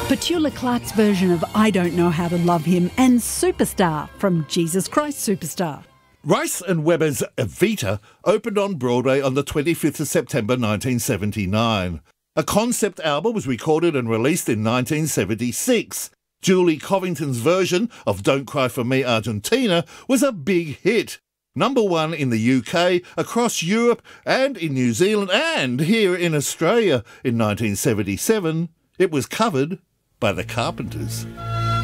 Petula Clark's version of I Don't Know How to Love Him and Superstar from Jesus Christ Superstar. Rice and Webber's Evita opened on Broadway on the 25th of September 1979. A concept album was recorded and released in 1976. Julie Covington's version of Don't Cry For Me Argentina was a big hit. #1 in the UK, across Europe and in New Zealand and here in Australia in 1977. It was covered by the Carpenters.